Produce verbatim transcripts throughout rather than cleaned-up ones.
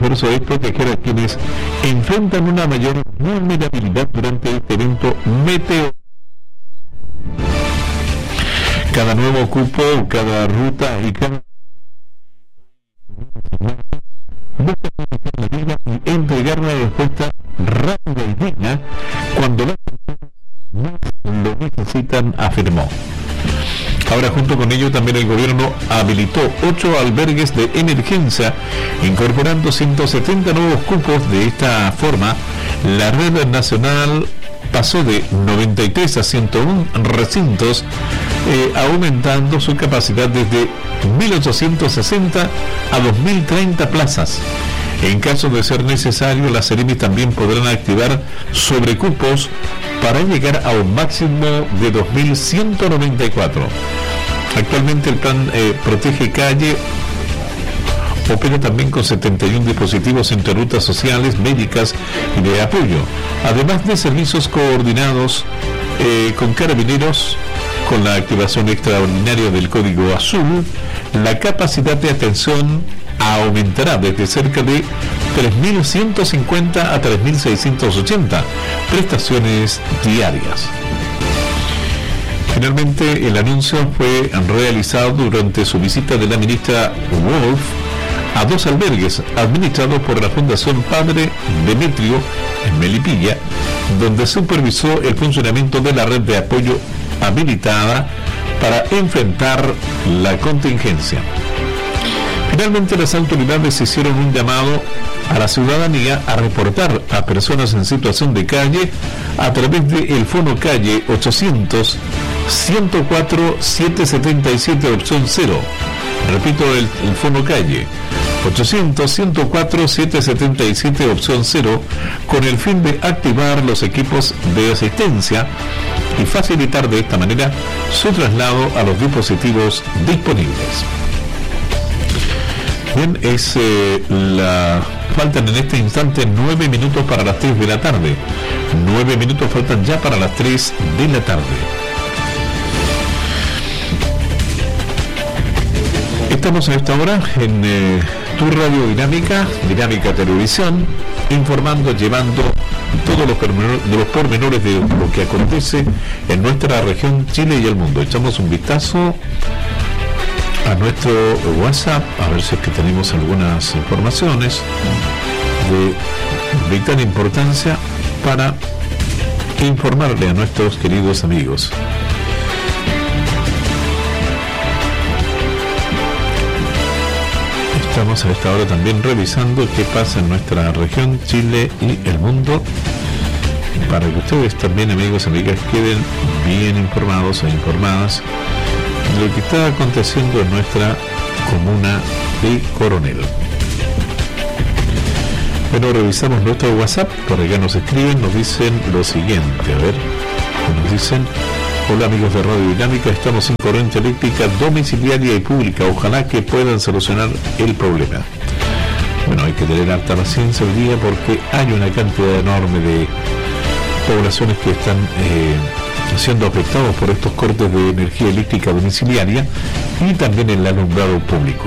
esfuerzo es proteger a quienes enfrentan una mayor vulnerabilidad durante este evento meteorológico. Cada nuevo cupo, cada ruta y cada busca proteger la vida y entregar una respuesta rápida y digna cuando las personas lo necesitan, afirmó. Ahora, junto con ello, también el gobierno habilitó ocho albergues de emergencia, incorporando ciento setenta nuevos cupos. De esta forma, la red nacional pasó de noventa y tres a ciento uno recintos, eh, aumentando su capacidad desde mil ochocientos sesenta a dos mil treinta plazas. En caso de ser necesario, las SEREMI también podrán activar sobrecupos para llegar a un máximo de dos mil ciento noventa y cuatro. Actualmente el plan eh, Protege Calle opera también con setenta y uno dispositivos entre rutas sociales, médicas y de apoyo, además de servicios coordinados eh, con carabineros. Con la activación extraordinaria del Código Azul, la capacidad de atención aumentará desde cerca de tres mil ciento cincuenta a tres mil seiscientos ochenta prestaciones diarias. Finalmente, el anuncio fue realizado durante su visita de la ministra Wolf a dos albergues administrados por la Fundación Padre Demetrio en Melipilla, donde supervisó el funcionamiento de la red de apoyo habilitada para enfrentar la contingencia. Finalmente, las autoridades hicieron un llamado a la ciudadanía a reportar a personas en situación de calle a través del Fono Calle ochocientos, ciento cuatro, setecientos setenta y siete opción cero. Repito, el, el Fono Calle ochocientos, ciento cuatro, setecientos setenta y siete opción cero, con el fin de activar los equipos de asistencia y facilitar de esta manera su traslado a los dispositivos disponibles. Bien, es eh, la faltan en este instante nueve minutos para las tres de la tarde. Nueve minutos faltan ya para las tres de la tarde. Estamos a esta hora en eh, tu radio Dinámica, Dinámica Televisión, informando, llevando todos los, de los pormenores de lo que acontece en nuestra región, Chile y el mundo. Echamos un vistazo a nuestro WhatsApp, a ver si es que tenemos algunas informaciones de vital importancia para informarle a nuestros queridos amigos. Estamos a esta hora también revisando qué pasa en nuestra región, Chile y el mundo, para que ustedes también, amigos y amigas, queden bien informados e informadas de lo que está aconteciendo en nuestra comuna de Coronel. Bueno, revisamos nuestro WhatsApp, por acá nos escriben, nos dicen lo siguiente, a ver, nos dicen: hola amigos de Radio Dinámica, estamos sin corriente eléctrica domiciliaria y pública, ojalá que puedan solucionar el problema. Bueno, hay que tener harta paciencia hoy día porque hay una cantidad enorme de poblaciones que están eh, siendo afectados por estos cortes de energía eléctrica domiciliaria y también el alumbrado público.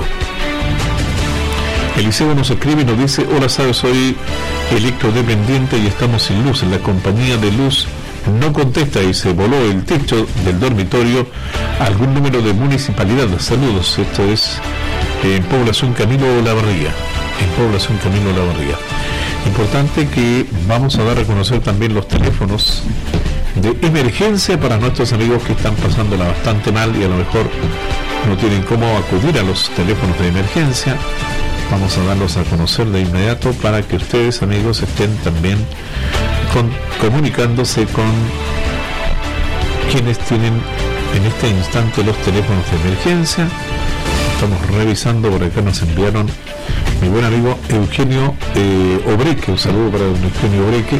Eliseo nos escribe y nos dice: hola, sabes, soy electrodependiente y estamos sin luz. La compañía de luz no contesta y se voló el techo del dormitorio a algún número de municipalidad. Saludos, esto es en Población Camilo Olavarría. En Población Camilo Olavarría. Importante que vamos a dar a conocer también los teléfonos de emergencia para nuestros amigos que están pasándola bastante mal y a lo mejor no tienen cómo acudir a los teléfonos de emergencia. Vamos a darlos a conocer de inmediato para que ustedes, amigos, estén también con, comunicándose con quienes tienen en este instante los teléfonos de emergencia. Estamos revisando, por acá nos enviaron mi buen amigo Eugenio eh, Obreque, un saludo para don Eugenio Obreque.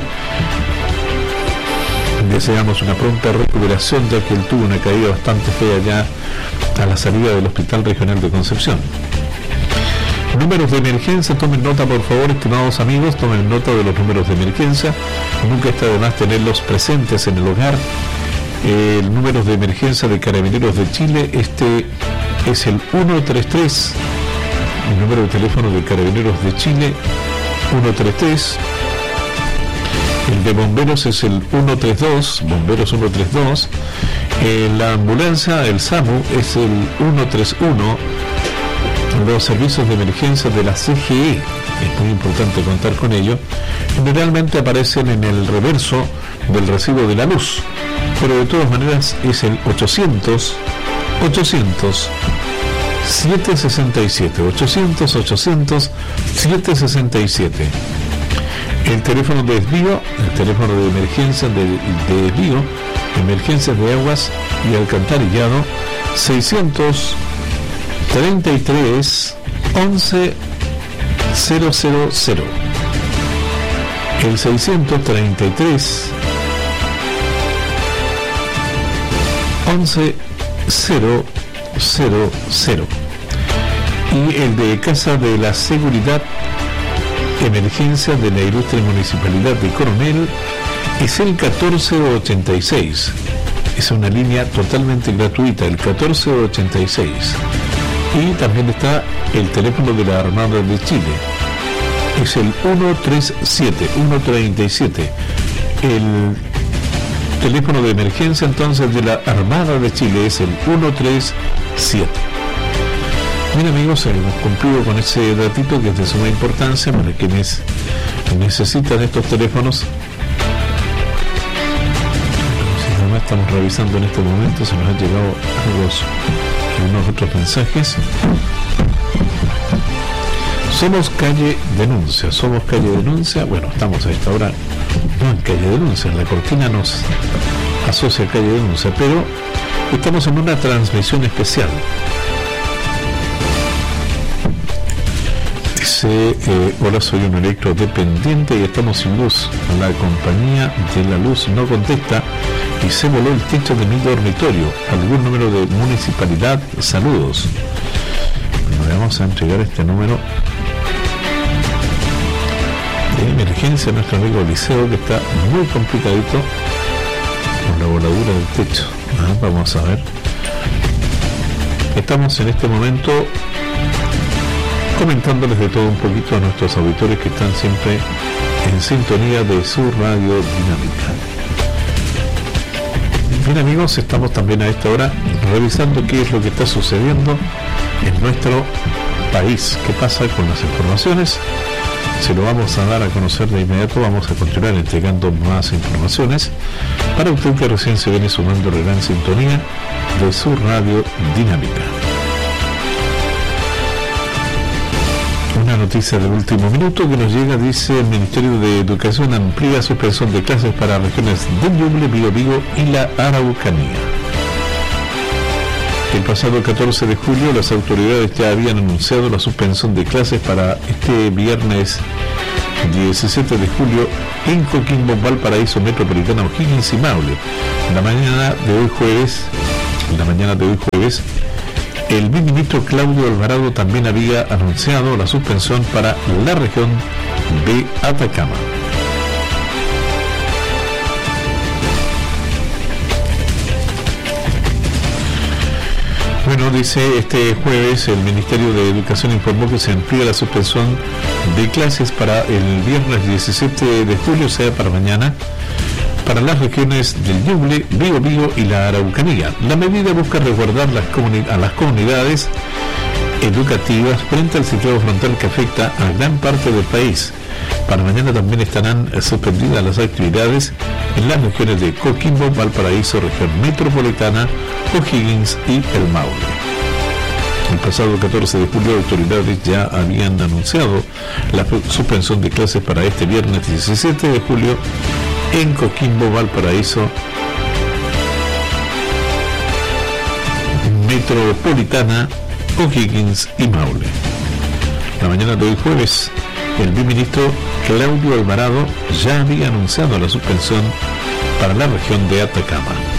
Deseamos una pronta recuperación, ya que él tuvo una caída bastante fea ya a la salida del Hospital Regional de Concepción. Números de emergencia, tomen nota por favor, estimados amigos, tomen nota de los números de emergencia, nunca está de más tenerlos presentes en el hogar. Eh, el número de emergencia de Carabineros de Chile, este es el ciento treinta y tres, el número de teléfono de Carabineros de Chile ciento treinta y tres. El de bomberos es el ciento treinta y dos, bomberos ciento treinta y dos. Eh, la ambulancia, el SAMU, es el ciento treinta y uno. Los servicios de emergencia de la C G E, es muy importante contar con ello, generalmente aparecen en el reverso del recibo de la luz, pero de todas maneras es el ochocientos, ochocientos, setecientos sesenta y siete, ochocientos, ochocientos, setecientos sesenta y siete. El teléfono de desvío, el teléfono de emergencia de, de desvío, emergencias de aguas y alcantarillado, seiscientos treinta y tres, once, cero cero cero. El seiscientos treinta y tres, once, cero cero cero. Y el de Casa de la Seguridad, Emergencia de la Ilustre Municipalidad de Coronel, es el catorce ochenta y seis. Es una línea totalmente gratuita, el catorce ochenta y seis. Y también está el teléfono de la Armada de Chile. Es el ciento treinta y siete, ciento treinta y siete. El teléfono de emergencia entonces de la Armada de Chile es el ciento treinta y siete. Bien amigos, hemos cumplido con ese datito que es de suma importancia para quienes necesitan estos teléfonos. Además estamos revisando en este momento, se nos han llegado algunos, algunos otros mensajes. Somos Calle Denuncia, somos Calle Denuncia, bueno, estamos a esta hora no en Calle Denuncia, la cortina nos asocia a Calle Denuncia, pero estamos en una transmisión especial. Dice, eh, hola, soy un electrodependiente y estamos sin luz. La compañía de la luz no contesta y se voló el techo de mi dormitorio. ¿Algún número de municipalidad? Saludos. Bueno, vamos a entregar este número de emergencia a nuestro amigo Eliseo, que está muy complicadito con la voladura del techo. Ah, vamos a ver. Estamos en este momento comentándoles de todo un poquito a nuestros auditores que están siempre en sintonía de su radio dinámica. Bien amigos, estamos también a esta hora revisando qué es lo que está sucediendo en nuestro país, qué pasa con las informaciones. Se lo vamos a dar a conocer de inmediato, vamos a continuar entregando más informaciones para usted que recién se viene sumando la gran sintonía de su radio dinámica. Una noticia del último minuto que nos llega, dice: el Ministerio de Educación amplía suspensión de clases para regiones del Ñuble, Biobío y la Araucanía. El pasado catorce de julio las autoridades ya habían anunciado la suspensión de clases para este viernes diecisiete de julio en Coquimbo, Valparaíso, Metropolitana, O'Higgins y Maule. En la mañana de hoy jueves, en la mañana de hoy jueves, el ministro Claudio Alvarado también había anunciado la suspensión para la región de Atacama. Bueno, dice, este jueves el Ministerio de Educación informó que se amplía la suspensión de clases para el viernes diecisiete de julio, o sea, para mañana, para las regiones del Ñuble, Biobío y la Araucanía. La medida busca resguardar las comuni- a las comunidades educativas frente al ciclón frontal que afecta a gran parte del país. Para mañana también estarán suspendidas las actividades en las regiones de Coquimbo, Valparaíso, región metropolitana, O'Higgins y el Maule. El pasado catorce de julio, autoridades ya habían anunciado la suspensión de clases para este viernes diecisiete de julio en Coquimbo, Valparaíso, metropolitana, O'Higgins y Maule. La mañana de hoy jueves, el viceministro Claudio Alvarado ya había anunciado la suspensión para la región de Atacama.